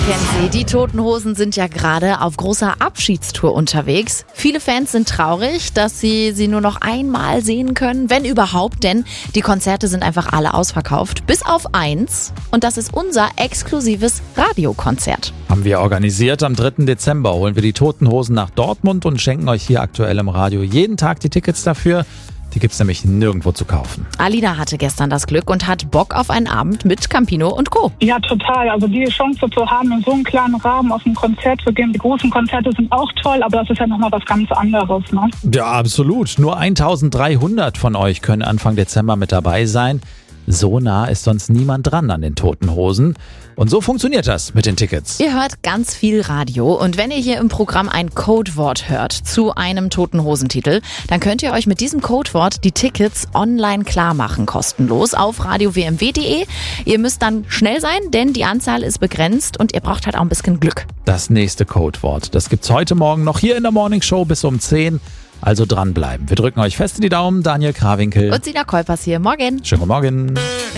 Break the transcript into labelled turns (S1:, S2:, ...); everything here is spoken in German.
S1: kennt sie. Die Toten Hosen sind ja gerade auf großer Abschiedstour unterwegs. Viele Fans sind traurig, dass sie nur noch einmal sehen können, wenn überhaupt, denn die Konzerte sind einfach alle ausverkauft. Bis auf eins. Und das ist unser exklusives Radiokonzert.
S2: Haben wir organisiert. Am 3. Dezember holen wir die Toten Hosen nach Dortmund und schenken euch hier aktuell im Radio jeden Tag die Tickets dafür. Die gibt's nämlich nirgendwo zu kaufen.
S1: Alina hatte gestern das Glück und hat Bock auf einen Abend mit Campino und Co.
S3: Ja, total. Also die Chance zu haben, in so einem kleinen Rahmen auf ein Konzert zu gehen. Die großen Konzerte sind auch toll, aber das ist ja nochmal was ganz anderes, ne?
S2: Ja, absolut. Nur 1300 von euch können Anfang Dezember mit dabei sein. So nah ist sonst niemand dran an den Toten Hosen. Und so funktioniert das mit den Tickets.
S1: Ihr hört ganz viel Radio und wenn ihr hier im Programm ein Codewort hört zu einem Toten Hosentitel, dann könnt ihr euch mit diesem Codewort die Tickets online klar machen, kostenlos auf radiowmw.de. Ihr müsst dann schnell sein, denn die Anzahl ist begrenzt und ihr braucht halt auch ein bisschen Glück.
S2: Das nächste Codewort, das gibt's heute Morgen noch hier in der Morning Show bis um 10. Also dranbleiben. Wir drücken euch fest in die Daumen. Daniel Krawinkel
S1: und Sina Kolpers hier. Morgen.
S2: Schönen Morgen.